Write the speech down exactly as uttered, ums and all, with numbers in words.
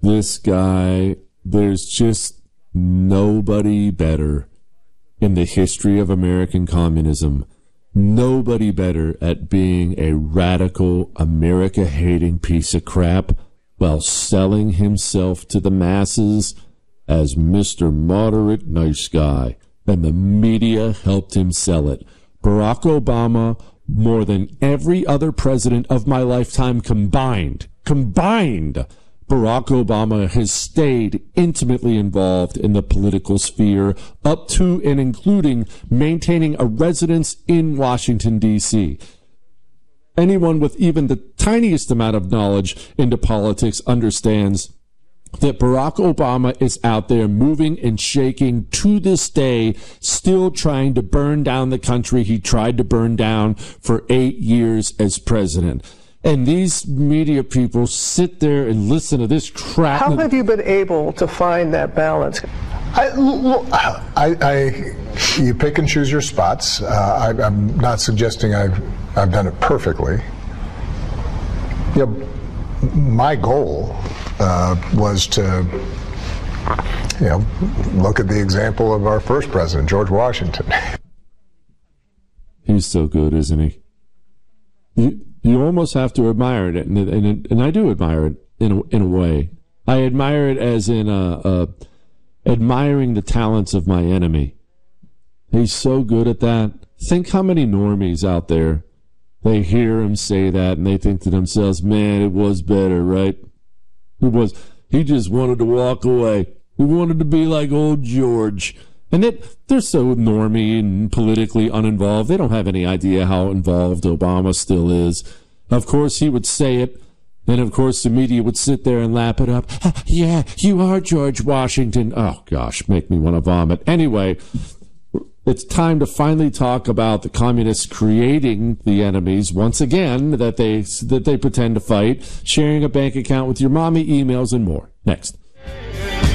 This guy, there's just nobody better in the history of American communism. Nobody better at being a radical, America-hating piece of crap while selling himself to the masses as Mister Moderate Nice Guy. And the media helped him sell it. Barack Obama, more than every other president of my lifetime combined, combined, Barack Obama has stayed intimately involved in the political sphere up to and including maintaining a residence in Washington, D C Anyone with even the tiniest amount of knowledge into politics understands that Barack Obama is out there moving and shaking to this day, still trying to burn down the country he tried to burn down for eight years as president. And these media people sit there and listen to this crap. How have you been able to find that balance? I, I, I, you pick and choose your spots. Uh, I, I'm not suggesting I've, I've done it perfectly. You know, my goal uh, was to, you know, look at the example of our first president, George Washington. He's so good, isn't he? You, you almost have to admire it, and, and, and I do admire it in a, in a way. I admire it as in a, a admiring the talents of my enemy. He's so good at that. Think how many normies out there, they hear him say that and they think to themselves, man, it was better, right? It was. He just wanted to walk away. He wanted to be like old George. And it, they're so normie and politically uninvolved. They don't have any idea how involved Obama still is. Of course, he would say it. And, of course, the media would sit there and lap it up. Yeah, you are George Washington. Oh, gosh, make me want to vomit. Anyway, it's time to finally talk about the communists creating the enemies once again that they that they pretend to fight, sharing a bank account with your mommy, emails, and more. Next.